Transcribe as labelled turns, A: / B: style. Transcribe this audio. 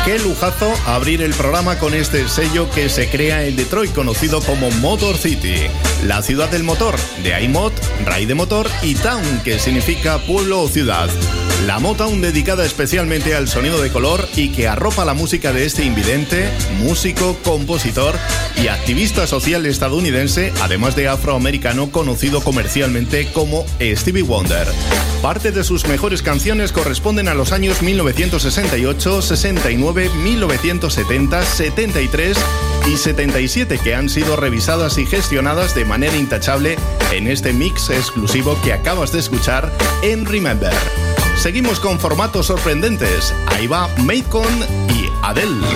A: Qué lujazo abrir el programa con este sello que se crea en Detroit, conocido como Motor City, la ciudad del motor, de ahí mod, raíz de motor, y town, que significa pueblo o ciudad. La Motown dedicada especialmente al sonido de color y que arropa la música de este invidente, músico, compositor y activista social estadounidense, además de afroamericano, conocido comercialmente como Stevie Wonder. Parte de sus mejores canciones corresponden a los años 1968, 69, 1970, 73 y 77, que han sido revisadas y gestionadas de manera intachable en este mix exclusivo que acabas de escuchar en Remember. Seguimos con formatos sorprendentes. Ahí va Macon y Adele.